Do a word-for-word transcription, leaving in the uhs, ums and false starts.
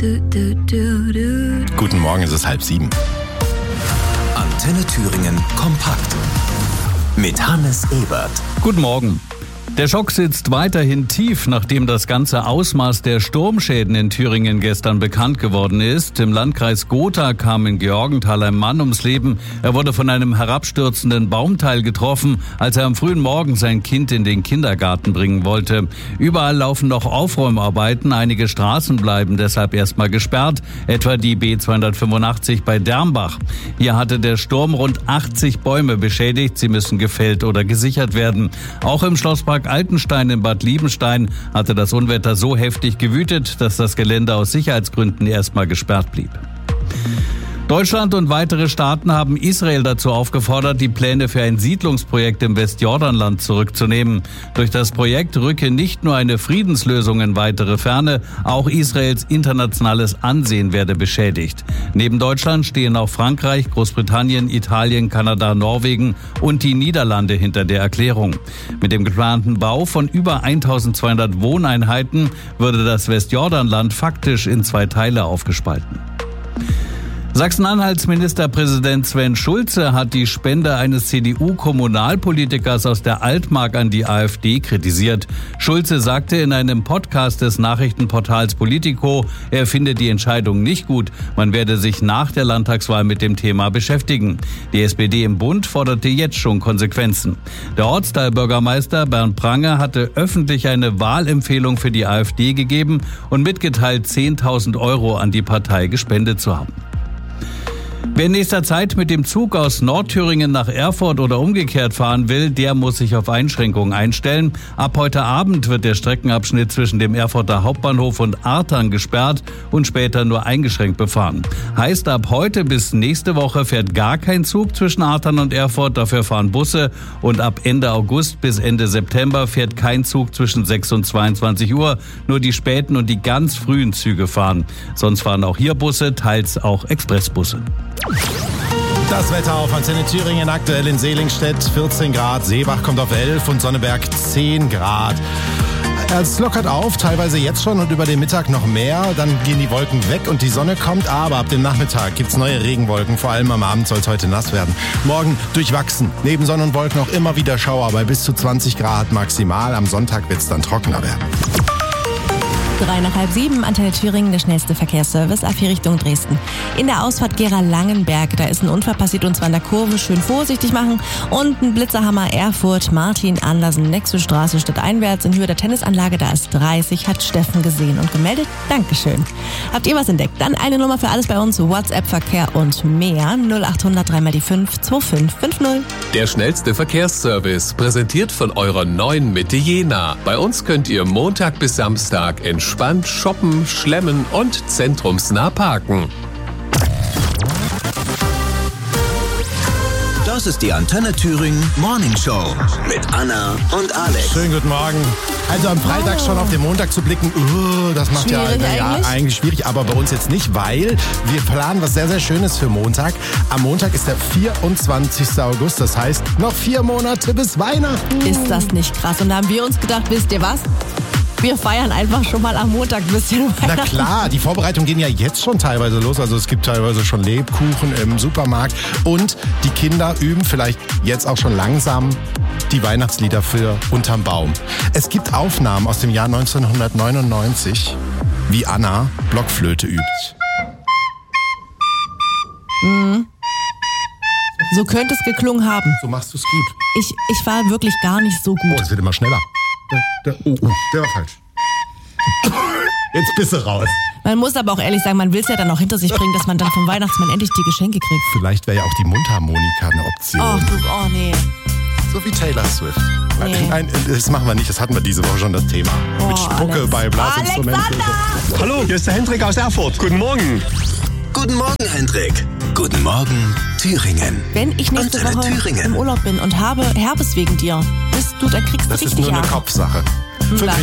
Guten Morgen, es ist halb sieben. Antenne Thüringen kompakt mit Hannes Ebert. Guten Morgen. Der Schock sitzt weiterhin tief, nachdem das ganze Ausmaß der Sturmschäden in Thüringen gestern bekannt geworden ist. Im Landkreis Gotha kam in Georgenthal ein Mann ums Leben. Er wurde von einem herabstürzenden Baumteil getroffen, als er am frühen Morgen sein Kind in den Kindergarten bringen wollte. Überall laufen noch Aufräumarbeiten. Einige Straßen bleiben deshalb erstmal gesperrt, etwa die B zweihundertfünfundachtzig bei Dermbach. Hier hatte der Sturm rund achtzig Bäume beschädigt. Sie müssen gefällt oder gesichert werden. Auch im Schlosspark Altenstein in Bad Liebenstein hatte das Unwetter so heftig gewütet, dass das Gelände aus Sicherheitsgründen erstmal gesperrt blieb. Deutschland und weitere Staaten haben Israel dazu aufgefordert, die Pläne für ein Siedlungsprojekt im Westjordanland zurückzunehmen. Durch das Projekt rücke nicht nur eine Friedenslösung in weitere Ferne, auch Israels internationales Ansehen werde beschädigt. Neben Deutschland stehen auch Frankreich, Großbritannien, Italien, Kanada, Norwegen und die Niederlande hinter der Erklärung. Mit dem geplanten Bau von über eintausendzweihundert Wohneinheiten würde das Westjordanland faktisch in zwei Teile aufgespalten. Sachsen-Anhalts Ministerpräsident Sven Schulze hat die Spende eines C D U-Kommunalpolitikers aus der Altmark an die AfD kritisiert. Schulze sagte in einem Podcast des Nachrichtenportals Politico, er finde die Entscheidung nicht gut. Man werde sich nach der Landtagswahl mit dem Thema beschäftigen. Die S P D im Bund forderte jetzt schon Konsequenzen. Der Ortsteilbürgermeister Bernd Prange hatte öffentlich eine Wahlempfehlung für die AfD gegeben und mitgeteilt, zehntausend Euro an die Partei gespendet zu haben. Wer in nächster Zeit mit dem Zug aus Nordthüringen nach Erfurt oder umgekehrt fahren will, der muss sich auf Einschränkungen einstellen. Ab heute Abend wird der Streckenabschnitt zwischen dem Erfurter Hauptbahnhof und Artern gesperrt und später nur eingeschränkt befahren. Heißt, ab heute bis nächste Woche fährt gar kein Zug zwischen Artern und Erfurt, dafür fahren Busse. Und ab Ende August bis Ende September fährt kein Zug zwischen sechs und zweiundzwanzig Uhr. Nur die späten und die ganz frühen Züge fahren. Sonst fahren auch hier Busse, teils auch Expressbusse. Das Wetter auf Antenne Thüringen, aktuell in Seligenstedt vierzehn Grad, Seebach kommt auf elf und Sonneberg zehn Grad. Es lockert auf, teilweise jetzt schon und über den Mittag noch mehr. Dann gehen die Wolken weg und die Sonne kommt, aber ab dem Nachmittag gibt's neue Regenwolken. Vor allem am Abend soll es heute nass werden. Morgen durchwachsen. Neben Sonne und Wolken auch immer wieder Schauer bei bis zu zwanzig Grad maximal. Am Sonntag wird's dann trockener werden. Drei nach halb sieben, Antenne Thüringen, der schnellste Verkehrsservice, A vier Richtung Dresden. In der Ausfahrt Gera-Langenberg, da ist ein Unfall passiert und zwar in der Kurve, schön vorsichtig machen. Und ein Blitzerhammer Erfurt, Martin Andersen, Nexusstraße stadteinwärts in Höhe der Tennisanlage, da ist dreißig, hat Steffen gesehen und gemeldet. Dankeschön. Habt ihr was entdeckt? Dann eine Nummer für alles bei uns, WhatsApp, Verkehr und mehr, null achthundert drei mal die fünf, zwei fünf fünf null. Der schnellste Verkehrsservice, präsentiert von eurer neuen Mitte Jena. Bei uns könnt ihr Montag bis Samstag entspannt shoppen, schlemmen und zentrumsnah parken. Das ist die Antenne Thüringen Morning Show mit Anna und Alex. Schönen guten Morgen. Also am Freitag schon auf den Montag zu blicken, uh, das macht ja, Schwierig ja eigentlich? eigentlich schwierig, aber bei uns jetzt nicht, weil wir planen was sehr, sehr Schönes für Montag. Am Montag ist der vierundzwanzigsten August, das heißt noch vier Monate bis Weihnachten. Ist das nicht krass? Und da haben wir uns gedacht, wisst ihr was? Wir feiern einfach schon mal am Montag ein bisschen Na Weihnachten. klar, die Vorbereitungen gehen ja jetzt schon teilweise los. Also es gibt teilweise schon Lebkuchen im Supermarkt. Und die Kinder üben vielleicht jetzt auch schon langsam die Weihnachtslieder für Unterm Baum. Es gibt Aufnahmen aus dem Jahr neunzehnhundertneunundneunzig, wie Anna Blockflöte übt. Mhm. So könnte es geklungen haben. So machst du es gut. Ich, ich war wirklich gar nicht so Oh, gut. es wird immer schneller. Der, der, oh, oh, der war falsch. Jetzt bist du raus. Man muss aber auch ehrlich sagen, man will es ja dann auch hinter sich bringen, dass man dann vom Weihnachtsmann endlich die Geschenke kriegt. Vielleicht wäre ja auch die Mundharmonika eine Option. Oh, du, oh nee. So wie Taylor Swift. Nee. Nein, das machen wir nicht. Das hatten wir diese Woche schon, das Thema. Oh, Mit Spucke Alex. bei Blasinstrumenten. Alexander! Hallo, hier ist der Hendrik aus Erfurt. Guten Morgen. Guten Morgen, Hendrik. Guten Morgen, Thüringen. Wenn ich nächste Antenne Woche Thüringen. im Urlaub bin und habe Herpes wegen dir, bist du, da kriegst du Das ist richtig nur eine Ärger. Kopfsache. Fünf Bleib.